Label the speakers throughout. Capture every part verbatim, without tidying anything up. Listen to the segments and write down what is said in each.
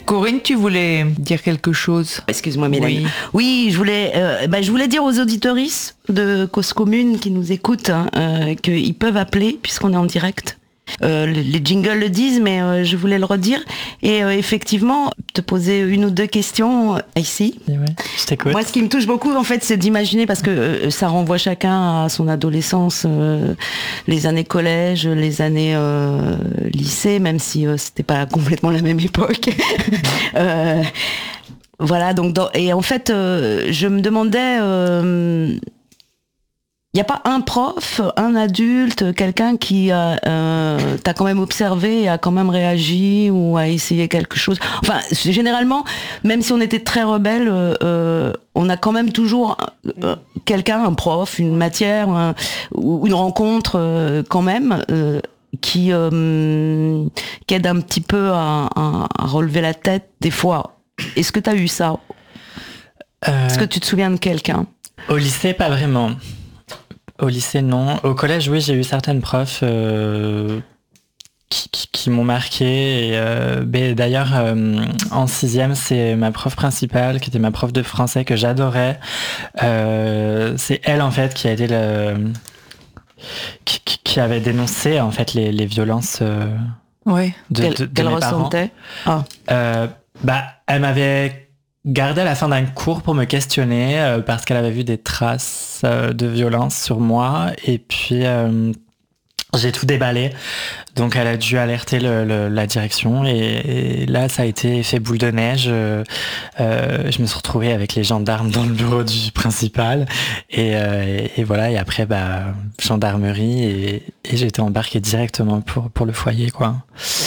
Speaker 1: Corinne, tu voulais dire quelque chose?
Speaker 2: Excuse-moi, Mélanie.
Speaker 1: Oui,
Speaker 2: oui je, voulais, euh, bah, je voulais dire aux auditeuristes de Cause Commune qui nous écoutent hein, euh, qu'ils peuvent appeler puisqu'on est en direct. Euh, les jingles le disent, mais euh, je voulais le redire. Et euh, effectivement, te poser une ou deux questions euh, ici.
Speaker 3: Ouais, je t'écoute.
Speaker 2: Moi, ce qui me touche beaucoup, en fait, c'est d'imaginer, parce que euh, ça renvoie chacun à son adolescence, euh, les années collège, les années euh, lycée, même si euh, c'était pas complètement la même époque. euh, voilà, donc, dans, et en fait, euh, je me demandais... Euh, il n'y a pas un prof, un adulte, quelqu'un qui a, euh, t'a quand même observé et a quand même réagi ou a essayé quelque chose. Enfin, généralement, même si on était très rebelle, euh, on a quand même toujours euh, quelqu'un, un prof, une matière un, ou une rencontre euh, quand même euh, qui, euh, qui aide un petit peu à, à, à relever la tête des fois. Est-ce que tu as eu ça euh, Est-ce que tu te souviens de quelqu'un?
Speaker 3: Au lycée, pas vraiment. Au lycée, non. Au collège, oui, j'ai eu certaines profs euh, qui, qui, qui m'ont marqué. Et, euh, ben, d'ailleurs, euh, en sixième, c'est ma prof principale, qui était ma prof de français, que j'adorais. Euh, c'est elle, en fait, qui a été le... qui, qui avait dénoncé, en fait, les, les violences euh,
Speaker 2: ouais.
Speaker 3: de,
Speaker 2: Qu'elle,
Speaker 3: de, de
Speaker 2: qu'elle
Speaker 3: mes
Speaker 2: ressentait
Speaker 3: parents. Ah. Euh, bah, elle m'avait... gardé à la fin d'un cours pour me questionner euh, parce qu'elle avait vu des traces euh, de violence sur moi et puis euh, j'ai tout déballé, donc elle a dû alerter le, le, la direction et, et là ça a été effet boule de neige. euh, euh, je me suis retrouvée avec les gendarmes dans le bureau du principal et, euh, et, et voilà, et après bah gendarmerie et, et j'ai été embarquée directement pour, pour le foyer quoi.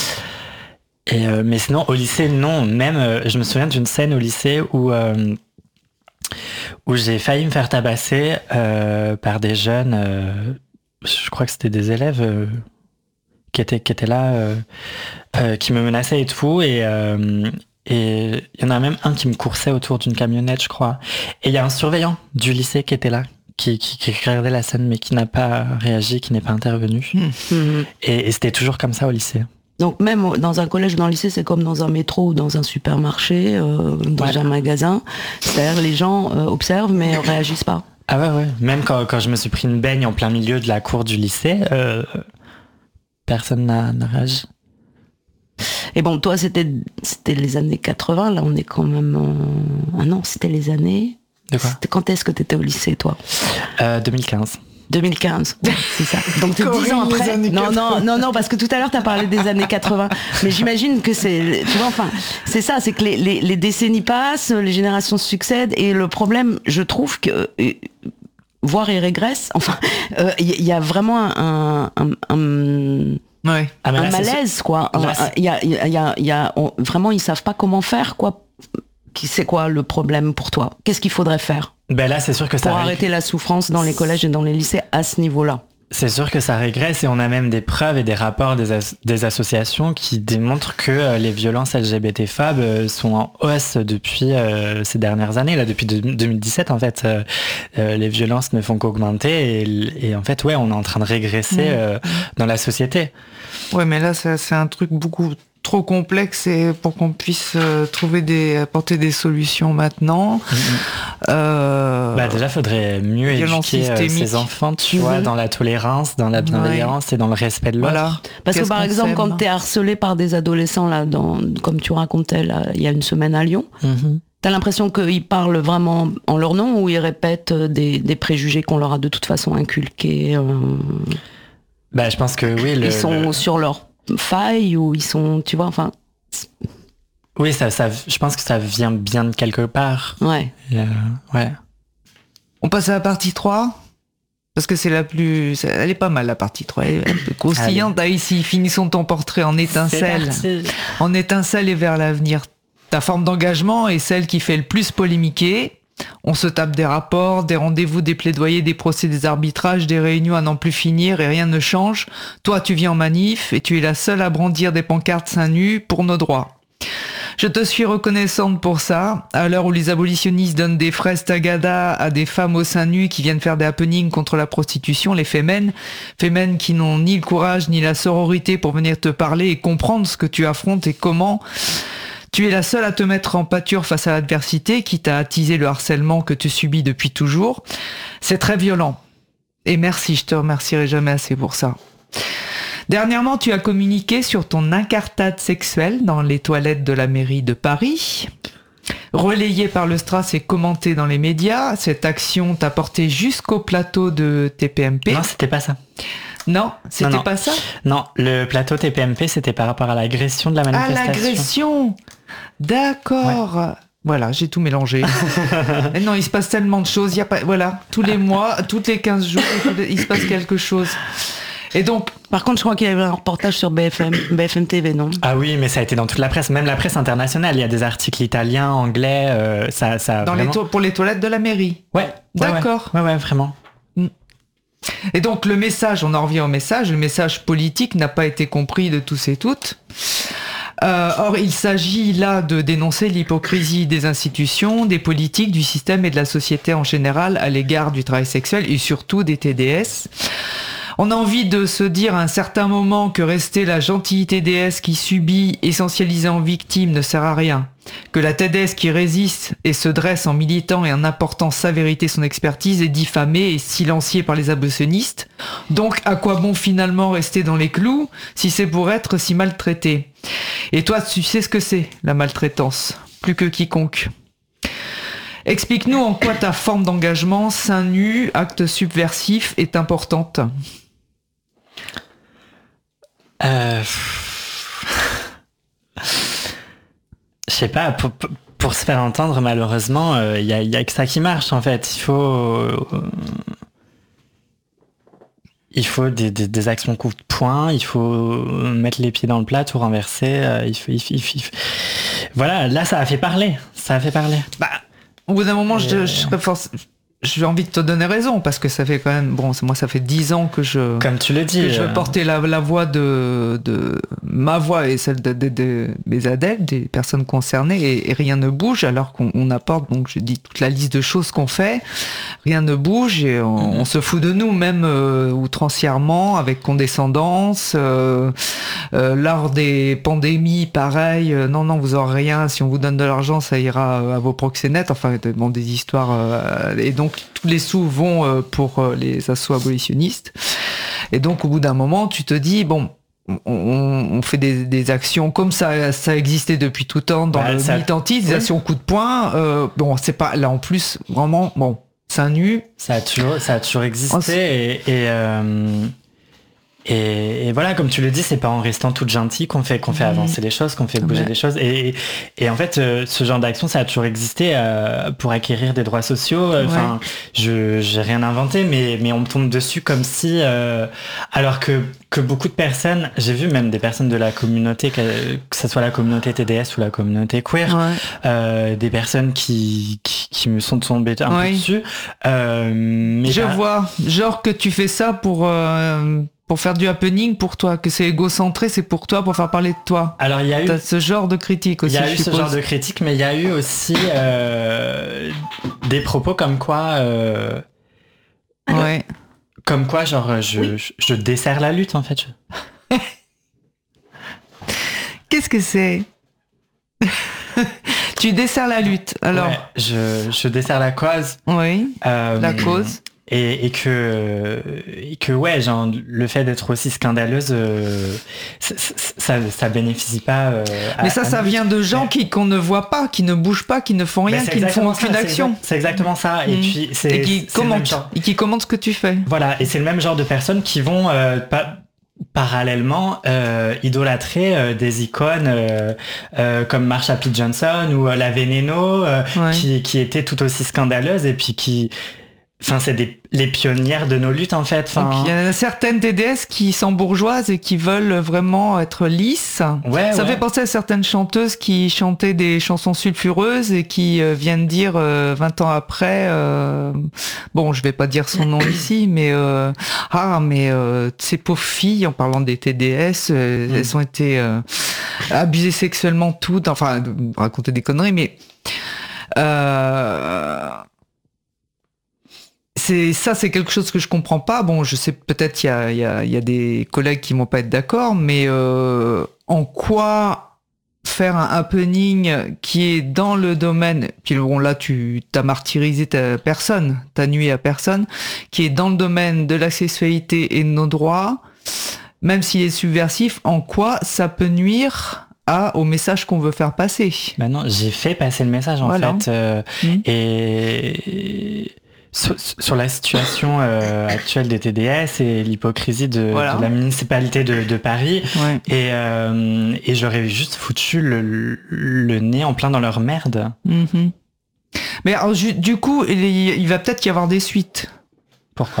Speaker 3: Et euh, mais sinon au lycée non, même euh, je me souviens d'une scène au lycée où euh, où j'ai failli me faire tabasser euh, par des jeunes, euh, je crois que c'était des élèves euh, qui étaient qui étaient là, euh, euh, qui me menaçaient et tout, et euh, et il y en a même un qui me coursait autour d'une camionnette, je crois. Et il y a un surveillant du lycée qui était là, qui, qui, qui regardait la scène mais qui n'a pas réagi, qui n'est pas intervenu. Mmh. Et, et c'était toujours comme ça au lycée.
Speaker 2: Donc même dans un collège ou dans un lycée, c'est comme dans un métro ou dans un supermarché, euh, dans ouais. un magasin. C'est-à-dire les gens euh, observent mais ne réagissent pas.
Speaker 3: Ah ouais, ouais. Même quand, quand je me suis pris une baigne en plein milieu de la cour du lycée, euh, personne n'a, n'a réagi.
Speaker 2: Et bon, toi, c'était, c'était les années quatre-vingts, là on est quand même... En... Ah non, c'était les années...
Speaker 3: De quoi ?
Speaker 2: C'était... Quand est-ce que tu étais au lycée, toi ?
Speaker 3: euh, deux mille quinze.
Speaker 2: deux mille quinze, ouais, c'est ça. Donc t'es dix ans après. Non, non, non, non, parce que tout à l'heure t'as parlé des années quatre-vingts. Mais j'imagine que c'est, tu vois, enfin, c'est ça, c'est que les, les, les décennies passent, les générations se succèdent, et le problème, je trouve que, euh, voire il régresse. Enfin, il euh, y, y a vraiment un, un, un
Speaker 1: ouais.
Speaker 2: un ah, malaise, quoi. Il y a, il y a, il y a, on, vraiment, ils savent pas comment faire, quoi. C'est quoi le problème pour toi ? Qu'est-ce qu'il faudrait faire ?
Speaker 3: Ben là, c'est sûr que ça
Speaker 2: pour arrêter la souffrance dans les collèges et dans les lycées à ce niveau-là.
Speaker 3: C'est sûr que ça régresse et on a même des preuves et des rapports des, as- des associations qui démontrent que euh, les violences L G B T-phobes euh, sont en hausse depuis euh, ces dernières années, là depuis de, deux mille dix-sept en fait. Euh, euh, les violences ne font qu'augmenter et, et en fait, ouais, on est en train de régresser euh, mmh. dans la société.
Speaker 1: Ouais, mais là, c'est, c'est un truc beaucoup trop complexe et pour qu'on puisse euh, trouver des apporter des solutions maintenant. Mmh. Euh,
Speaker 3: bah déjà, faudrait mieux éduquer euh, ces enfants, tu mmh. vois, dans la tolérance, dans la bienveillance ouais. et dans le respect de l'autre. Voilà.
Speaker 2: Parce Qu'est-ce que par exemple, quand t'es harcelé par des adolescents là, dans, comme tu racontais là, il y a une semaine à Lyon. Mmh. T'as l'impression qu'ils parlent vraiment en leur nom ou ils répètent des, des préjugés qu'on leur a de toute façon inculqués euh...
Speaker 3: Bah, je pense que oui. Le,
Speaker 2: ils sont
Speaker 3: le...
Speaker 2: sur leur faille ou ils sont, tu vois, enfin.
Speaker 3: Oui, ça, ça, je pense que ça vient bien de quelque part.
Speaker 2: Ouais.
Speaker 3: Euh, ouais.
Speaker 1: On passe à la partie trois parce que c'est la plus, elle est pas mal la partie trois, elle est un peu croustillante. Ah, ici, finissons ton portrait en étincelle, en étincelle et vers l'avenir. Ta forme d'engagement est celle qui fait le plus polémiquer. On se tape des rapports, des rendez-vous, des plaidoyers, des procès, des arbitrages, des réunions à n'en plus finir et rien ne change. Toi, tu viens en manif et tu es la seule à brandir des pancartes seins nus pour nos droits. Je te suis reconnaissante pour ça. À l'heure où les abolitionnistes donnent des fraises tagada à des femmes aux seins nus qui viennent faire des happenings contre la prostitution, les fémènes, fémènes qui n'ont ni le courage ni la sororité pour venir te parler et comprendre ce que tu affrontes et comment... Tu es la seule à te mettre en pâture face à l'adversité, quitte à attiser le harcèlement que tu subis depuis toujours. C'est très violent. Et merci, je te remercierai jamais assez pour ça. Dernièrement, tu as communiqué sur ton incartade sexuelle dans les toilettes de la mairie de Paris. Relayée par le Stras et commentée dans les médias, cette action t'a porté jusqu'au plateau de T P M P.
Speaker 3: Non, c'était pas ça.
Speaker 1: Non, c'était
Speaker 3: non, non.
Speaker 1: pas ça.
Speaker 3: Non, le plateau T P M P, c'était par rapport à l'agression de la manifestation.
Speaker 1: Ah, l'agression. D'accord. Ouais. Voilà, j'ai tout mélangé. Et non, il se passe tellement de choses. Il y a pas, voilà, tous les mois, toutes les quinze jours, il se passe quelque chose. Et donc,
Speaker 2: par contre, je crois qu'il y avait un reportage sur B F M, B F M T V, non ?
Speaker 3: Ah oui, mais ça a été dans toute la presse, même la presse internationale. Il y a des articles italiens, anglais, euh, ça, ça.
Speaker 1: Dans
Speaker 3: vraiment...
Speaker 1: les to- pour les toilettes de la mairie.
Speaker 3: Ouais.
Speaker 1: D'accord.
Speaker 3: Ouais, ouais, ouais, vraiment.
Speaker 1: Et donc le message, on en revient au message, le message politique n'a pas été compris de tous et toutes. Euh, or, il s'agit là de dénoncer l'hypocrisie des institutions, des politiques, du système et de la société en général à l'égard du travail sexuel et surtout des T D S. On a envie de se dire à un certain moment que rester la gentille T D S qui subit, essentialisée en victime, ne sert à rien. Que la T D S qui résiste et se dresse en militant et en apportant sa vérité, son expertise, est diffamée et silenciée par les abolitionnistes. Donc, à quoi bon finalement rester dans les clous si c'est pour être si maltraité ? Et toi, tu sais ce que c'est, la maltraitance, plus que quiconque. Explique-nous en quoi ta forme d'engagement, seins nus, acte subversif, est importante.
Speaker 3: Euh... Je sais pas, pour, pour se faire entendre, malheureusement, il euh, y, a, y a que ça qui marche, en fait. Il faut... Euh, il faut des, des, des actions coup de poing, il faut mettre les pieds dans le plat, tout renverser. Euh, il faut, il faut, il faut, il faut... Voilà, là, ça a fait parler. Ça a fait parler.
Speaker 1: Bah, au bout d'un moment, je, je serais forcé... J'ai envie de te donner raison, parce que ça fait quand même... Bon, moi, ça fait dix ans que je...
Speaker 3: Comme tu le dis.
Speaker 1: Que je veux porter la, la voix de, de... Ma voix et celle de, de, de mes adeptes, des personnes concernées, et, et rien ne bouge, alors qu'on on apporte, donc je dis, toute la liste de choses qu'on fait. Rien ne bouge, et on, mm-hmm. on se fout de nous, même euh, outrancièrement, avec condescendance. Euh, euh, lors des pandémies, pareil, euh, non, non, vous aurez rien. Si on vous donne de l'argent, ça ira à vos proxénètes. Enfin, bon, des histoires... Euh, et donc, Donc tous les sous vont pour les assos abolitionnistes. Et donc au bout d'un moment, tu te dis, bon, on, on fait des, des actions comme ça, ça existait depuis tout temps dans bah, le ça... militantisme, des oui. actions coup de poing. Euh, bon, c'est pas là en plus vraiment, bon, seins nus.
Speaker 3: Ça a toujours, ça a toujours existé. Oh, et, et, euh, et, et voilà, comme tu le dis, c'est pas en restant toute gentille qu'on fait qu'on fait mmh. avancer les choses, qu'on fait bouger ouais. les choses. Et, et en fait, euh, ce genre d'action, ça a toujours existé euh, pour acquérir des droits sociaux. Enfin, ouais. je j'ai rien inventé, mais mais on me tombe dessus comme si, euh, alors que que beaucoup de personnes, j'ai vu même des personnes de la communauté, que, que ce soit la communauté T D S ou la communauté queer, ouais. euh, des personnes qui, qui qui me sont tombées un ouais. peu dessus. Euh, mais
Speaker 1: je
Speaker 3: bah,
Speaker 1: vois, genre que tu fais ça pour euh... pour faire du happening pour toi, que c'est égocentré, c'est pour toi, pour faire parler de toi.
Speaker 3: Alors il y a eu
Speaker 1: T'as ce genre de critique aussi.
Speaker 3: Il y a
Speaker 1: je
Speaker 3: eu
Speaker 1: suppose.
Speaker 3: ce genre de critique, mais il y a eu aussi euh, des propos comme quoi, euh,
Speaker 1: ouais,
Speaker 3: comme quoi, genre je, oui. je, je desserre la lutte en fait. Je...
Speaker 1: Qu'est-ce que c'est? Tu desserres la lutte. Alors,
Speaker 3: ouais, je je desserre la cause.
Speaker 1: Oui. Euh, la cause.
Speaker 3: Et, et que et que ouais, genre le fait d'être aussi scandaleuse, euh, ça, ça ça bénéficie pas. Euh,
Speaker 1: mais ça, à ça vient de gens qui qu'on ne voit pas, qui ne bougent pas, qui ne font rien, qui ne font aucune
Speaker 3: ça,
Speaker 1: action.
Speaker 3: C'est exactement ça. Et mmh. puis c'est
Speaker 1: et qui commentent et qui commentent ce que tu fais.
Speaker 3: Voilà. Et c'est le même genre de personnes qui vont euh, pas parallèlement euh, idolâtrer euh, des icônes euh, euh, comme Marsha P. Johnson ou euh, la Veneno, euh, ouais. qui qui étaient tout aussi scandaleuses et puis qui Enfin, c'est des, les pionnières de nos luttes, en fait. Enfin,
Speaker 1: il y a certaines T D S qui sont bourgeoises et qui veulent vraiment être lisses.
Speaker 3: Ouais,
Speaker 1: ça
Speaker 3: ouais.
Speaker 1: fait penser à certaines chanteuses qui chantaient des chansons sulfureuses et qui euh, viennent dire euh, vingt ans après, euh, bon, je vais pas dire son nom ici, mais euh, ah, mais euh, ces pauvres filles, en parlant des T D S, euh, mm. elles ont été euh, abusées sexuellement toutes, enfin, raconter des conneries, mais euh, c'est ça, c'est quelque chose que je comprends pas. Bon, je sais peut-être il y a il y a il y a des collègues qui vont pas être d'accord, mais euh, en quoi faire un happening qui est dans le domaine, puis bon là tu t'as martyrisé ta personne, t'as nuit à personne, qui est dans le domaine de la sexualité et de nos droits, même s'il est subversif, en quoi ça peut nuire à, au message qu'on veut faire passer?
Speaker 3: Ben non, j'ai fait passer le message en voilà. fait. Euh, mmh. Et sur, sur la situation euh, actuelle des T D S et l'hypocrisie de, voilà. de la municipalité de, de Paris, ouais. et, euh, et j'aurais juste foutu le, le nez en plein dans leur merde.
Speaker 1: Mmh. Mais alors, du coup, il, il va peut-être y avoir des suites.
Speaker 3: Pourquoi ?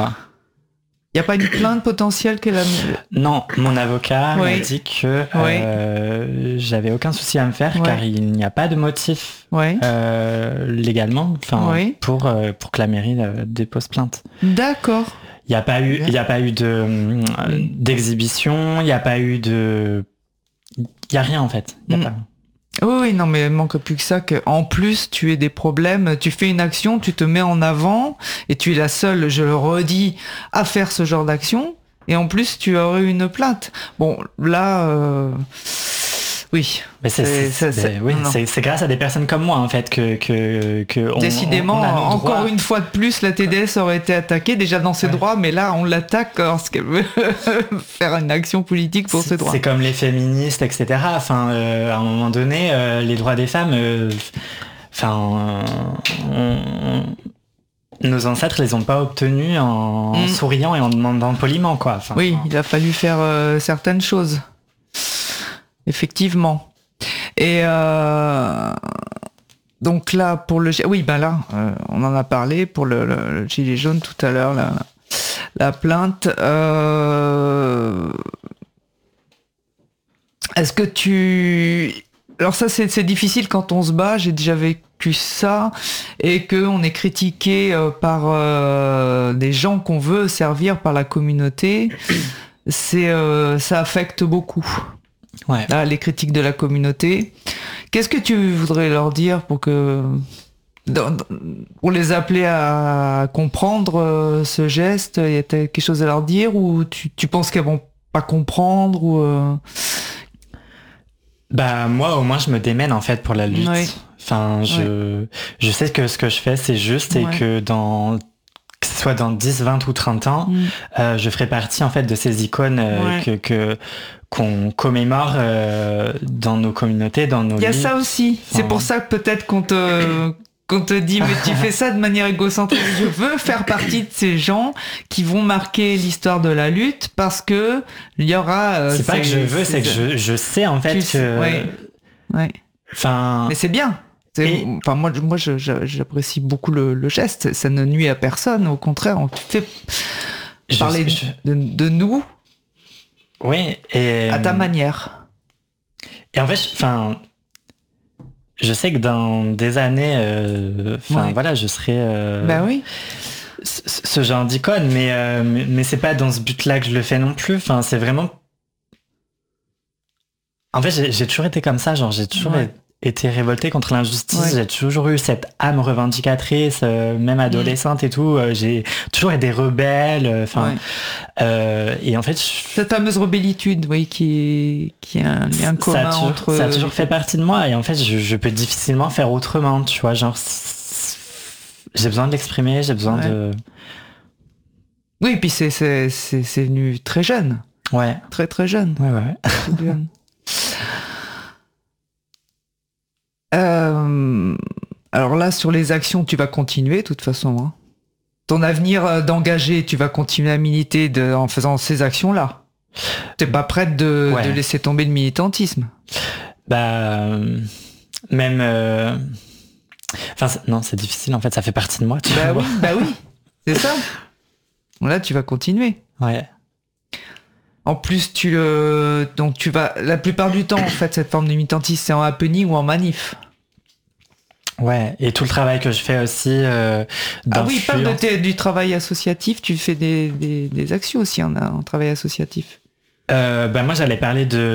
Speaker 1: Il n'y a pas une plainte potentielle qu'elle a...
Speaker 3: Non, mon avocat oui. m'a dit que euh, oui. j'avais aucun souci à me faire, oui. car il n'y a pas de motif oui. euh, légalement oui. pour, euh, pour que la mairie euh, dépose plainte.
Speaker 1: D'accord.
Speaker 3: Il n'y a pas eu, il n'y a pas eu de, euh, d'exhibition, il n'y a pas eu de... Il n'y a rien en fait. Il n'y a mm. pas...
Speaker 1: Oui, oui, non, mais il manque plus que ça, qu'en plus, tu aies des problèmes, tu fais une action, tu te mets en avant, et tu es la seule, je le redis, à faire ce genre d'action, et en plus, tu aurais une plainte. Bon, là, euh... oui.
Speaker 3: Mais c'est, c'est, c'est, c'est, c'est, oui, c'est, c'est grâce à des personnes comme moi, en fait, que... que, que on,
Speaker 1: Décidément,
Speaker 3: on, on
Speaker 1: encore une fois de plus, la T D S aurait été attaquée, déjà dans ses ouais. droits, mais là, on l'attaque lorsqu'elle veut faire une action politique pour
Speaker 3: c'est,
Speaker 1: ses droits.
Speaker 3: C'est comme les féministes, et cetera. Enfin, euh, à un moment donné, euh, les droits des femmes... Euh, enfin... Euh, on, nos ancêtres les ont pas obtenus en mmh. souriant et en demandant poliment, quoi. Enfin,
Speaker 1: oui,
Speaker 3: enfin...
Speaker 1: il a fallu faire euh, certaines choses. Effectivement. Et euh, donc là, pour le... Oui, ben là, euh, on en a parlé pour le, le, le gilet jaune tout à l'heure, la, la plainte. Euh... Est-ce que tu... Alors ça, c'est, c'est difficile quand on se bat, j'ai déjà vécu ça, et qu'on est critiqué euh, par euh, des gens qu'on veut servir par la communauté. C'est, euh, ça affecte beaucoup. Ouais. Là, les critiques de la communauté. Qu'est-ce que tu voudrais leur dire pour que, pour les appeler à comprendre euh, ce geste? Il y a quelque chose à leur dire, ou tu, tu penses qu'elles vont pas comprendre, ou euh...
Speaker 3: Bah moi au moins je me démène en fait pour la lutte. Oui. Enfin je ouais. je sais que ce que je fais c'est juste ouais. et que dans que ce soit dans dix, vingt ou trente ans, mm. euh, je ferai partie en fait de ces icônes euh, ouais. que, que qu'on commémore euh, dans nos communautés, dans nos
Speaker 1: Il y a livres. Ça aussi. Enfin... C'est pour ça que peut-être qu'on te qu'on te dit mais tu fais ça de manière égocentrique. Je veux faire partie de ces gens qui vont marquer l'histoire de la lutte parce que il y aura.
Speaker 3: Euh, c'est, c'est pas que je veux, c'est, c'est que je je sais en fait tu, que.
Speaker 1: Ouais. Ouais.
Speaker 3: Enfin.
Speaker 1: Mais c'est bien. C'est, et... Enfin moi moi je, je, j'apprécie beaucoup le, le geste. Ça ne nuit à personne. Au contraire, on fait je, parler je... de, de nous.
Speaker 3: Oui. Et
Speaker 1: à ta manière.
Speaker 3: Et en fait, enfin. Je sais que dans des années, enfin euh, ouais. voilà, je serai euh,
Speaker 1: bah oui.
Speaker 3: ce, ce genre d'icône, mais, euh, mais mais c'est pas dans ce but-là que je le fais non plus. Enfin, c'est vraiment. En fait, j'ai, j'ai toujours été comme ça, genre j'ai toujours ouais. été révoltée contre l'injustice. Ouais. J'ai toujours eu cette âme revendicatrice, euh, même adolescente mmh. et tout. Euh, j'ai toujours été rebelle. Enfin, ouais. euh, et en fait, je...
Speaker 1: cette fameuse rebellitude, oui, qui qui a un lien commun
Speaker 3: ça a toujours,
Speaker 1: entre.
Speaker 3: Ça a toujours fait partie de moi. Et en fait, je, je peux difficilement faire autrement. Tu vois, genre, j'ai besoin de l'exprimer. J'ai besoin ouais. de.
Speaker 1: Oui, et puis c'est c'est c'est c'est venu très jeune.
Speaker 3: Ouais.
Speaker 1: Très très jeune.
Speaker 3: Ouais ouais.
Speaker 1: Très jeune. Euh, alors là, sur les actions, tu vas continuer, de toute façon. Hein. Ton avenir d'engager, tu vas continuer à militer de, en faisant ces actions-là. T'es pas prête de, ouais. de laisser tomber le militantisme.
Speaker 3: Bah, euh, même. Euh... Enfin, c'est, non, c'est difficile. En fait, ça fait partie de moi. Tu
Speaker 1: bah
Speaker 3: vois.
Speaker 1: oui, bah oui, c'est ça. Là, tu vas continuer.
Speaker 3: Ouais.
Speaker 1: En plus, tu le, donc tu vas, la plupart du temps, en fait, cette forme de militantisme, c'est en happening ou en manif.
Speaker 3: Ouais, et tout le travail que je fais aussi. Euh,
Speaker 1: ah oui, parle de tes, du travail associatif. Tu fais des, des, des actions aussi en, en travail associatif.
Speaker 3: Euh, bah moi, j'allais parler de